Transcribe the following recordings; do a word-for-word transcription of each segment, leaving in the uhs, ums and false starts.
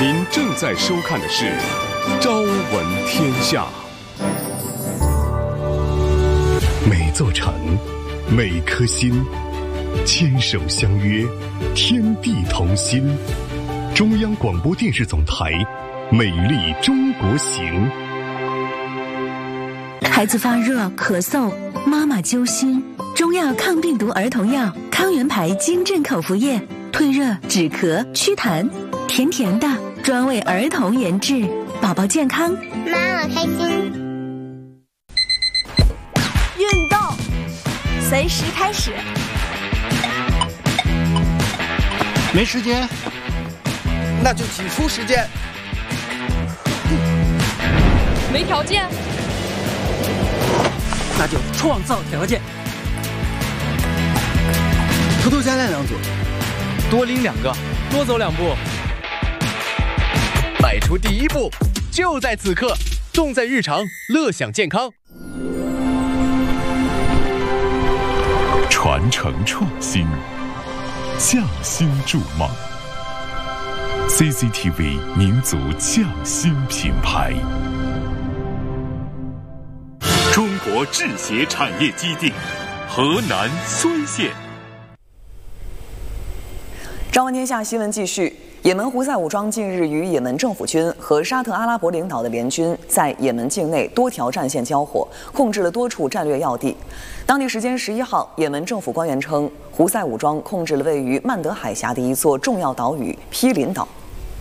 您正在收看的是《朝闻天下》。 每座城，每颗心，牵手相约，天地同心。中央广播电视总台，美丽中国行。 孩子发热、咳嗽，妈妈揪心。中药抗病毒儿童药康元牌金镇口服液，退热、止咳、祛痰，甜甜的，专为儿童研制，宝宝健康， 妈妈开心。 运动，随时开始。 没时间，那就挤出时间。 没条件， 那就创造条件。偷偷加练两组， 多拎两个，多走两步。迈出第一步，就在此刻，重在日常，乐享健康。 传承创新，匠心筑梦。C C T V 民族匠心品牌。中国制鞋产业基地，河南睢县。 朝闻天下新闻继续。也门胡塞武装近日与也门政府军和沙特阿拉伯领导的联军在也门境内多条战线交火，控制了多处战略要地。当地时间十一号，也门政府官员称，胡塞武装控制了位于曼德海峡的一座重要岛屿毗邻岛。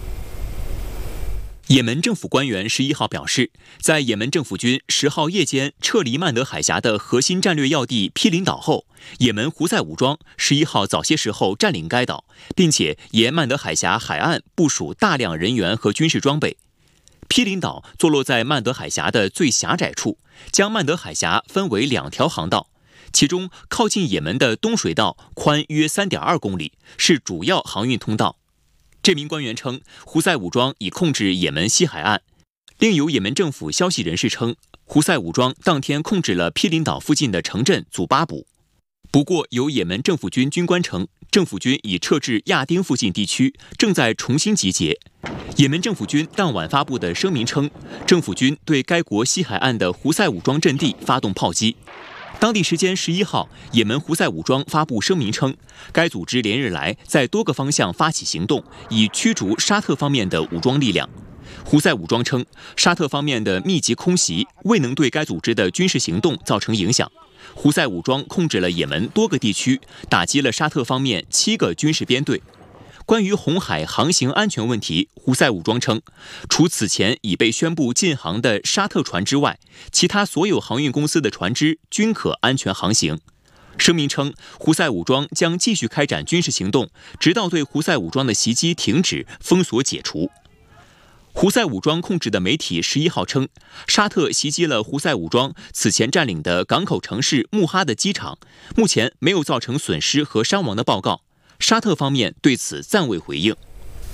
也门政府官员十一号表示，在也门政府军十号夜间撤离曼德海峡的核心战略要地毗邻岛后，也门胡塞武装十一号早些时候占领该岛，并且沿曼德海峡海岸部署大量人员和军事装备。毗邻岛坐落在曼德海峡的最狭窄处，将曼德海峡分为两条航道，其中靠近也门的东水道宽约 三点二公里，是主要航运通道。这名官员称，胡塞武装已控制也门西海岸。另有也门政府消息人士称，胡塞武装当天控制了毗邻岛附近的城镇祖巴卜。不过，有也门政府军军官称，政府军已撤至亚丁附近地区，正在重新集结。也门政府军当晚发布的声明称，政府军对该国西海岸的胡塞武装阵地发动炮击。当地时间十一号，也门胡塞武装发布声明称，该组织连日来在多个方向发起行动，以驱逐沙特方面的武装力量。胡塞武装称，沙特方面的密集空袭未能对该组织的军事行动造成影响。胡塞武装控制了也门多个地区，打击了沙特方面七个军事编队。关于红海航行安全问题，胡塞武装称，除此前已被宣布禁航的沙特船只外，其他所有航运公司的船只均可安全航行。声明称，胡塞武装将继续开展军事行动，直到对胡塞武装的袭击停止、封锁解除。胡塞武装控制的媒体十一号称，沙特袭击了胡塞武装此前占领的港口城市穆哈的机场，目前没有造成损失和伤亡的报告。沙特方面对此暂未回应。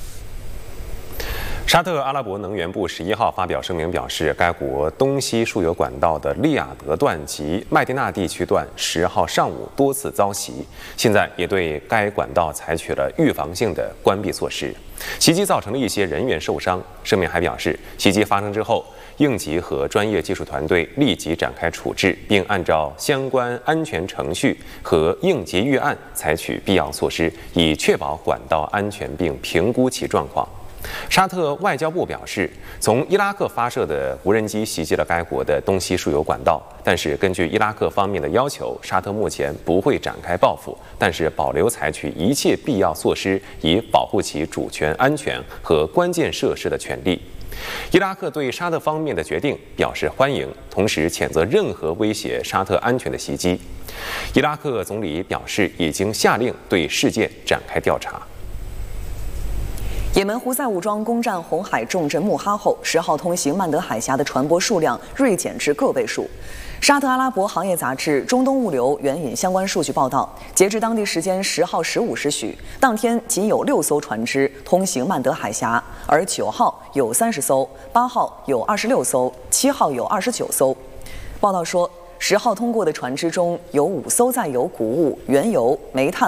沙特阿拉伯能源部十一号发表声明表示，该国东西输油管道的利雅得段及麦地那地区段十号上午多次遭袭，现在也对该管道采取了预防性的关闭措施。袭击造成了一些人员受伤。声明还表示，袭击发生之后，应急和专业技术团队立即展开处置，并按照相关安全程序和应急预案采取必要措施，以确保管道安全并评估其状况。沙特外交部表示，从伊拉克发射的无人机袭击了该国的东西输油管道，但是根据伊拉克方面的要求，沙特目前不会展开报复，但是保留采取一切必要措施，以保护其主权、安全和关键设施的权利。伊拉克对沙特方面的决定表示欢迎，同时谴责任何威胁沙特安全的袭击。伊拉克总理表示，已经下令对事件展开调查。 也门胡塞武装攻占红海重镇穆哈后，十号通行曼德海峡的船舶数量锐减至个位数。沙特阿拉伯行业杂志《中东物流》援引相关数据报道，截至当地时间十号十五时许，当天仅有六艘船只通行曼德海峡，而九号有三十艘，八号有二十六艘，七号有二十九艘。报道说，十号通过的船只中有五艘载有谷物、原油、煤炭